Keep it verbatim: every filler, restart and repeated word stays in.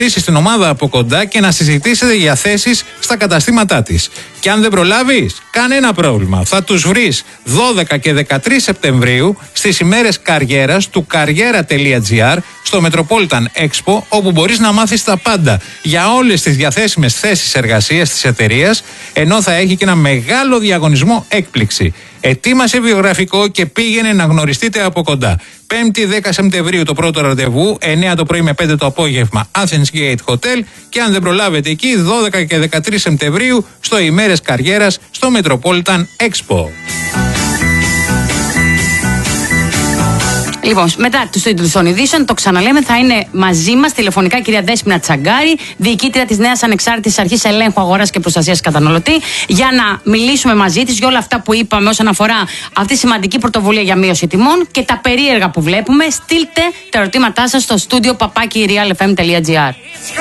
στην ομάδα από κοντά και να συζητήσετε για θέσεις στα καταστήματά της. Και αν δεν προλάβεις, κανένα πρόβλημα. Θα τους βρεις δώδεκα και δεκατρείς Σεπτεμβρίου στις ημέρες καριέρας του καριέρα τελεία τζι άρ στο Metropolitan Expo, όπου μπορείς να μάθεις τα πάντα για όλες τις διαθέσιμες θέσεις εργασίας της εταιρείας, ενώ θα έχει και ένα μεγάλο διαγωνισμό έκπληξη. Ετοίμασε βιογραφικό και πήγαινε να γνωριστείτε από κοντά. πέμπτη δέκα Σεπτεμβρίου το πρώτο ραντεβού, εννιά το πρωί με πέντε το απόγευμα, Athens Gate Hotel, και αν δεν προλάβετε εκεί, δώδεκα και δεκατρείς Σεπτεμβρίου στο ημέρες καριέρας στο Metropolitan Expo. Λοιπόν, μετά του τίτλου των ειδήσεων, το ξαναλέμε, θα είναι μαζί μας τηλεφωνικά η κυρία Δέσποινα Τσαγκάρη, διοικήτρια της νέας ανεξάρτητης αρχής ελέγχου αγοράς και προστασίας καταναλωτή, για να μιλήσουμε μαζί της για όλα αυτά που είπαμε όσον αφορά αυτή τη σημαντική πρωτοβουλία για μείωση τιμών και τα περίεργα που βλέπουμε. Στείλτε τα ερωτήματά σας στο στούντιο παπάκι real f m τελεία g r.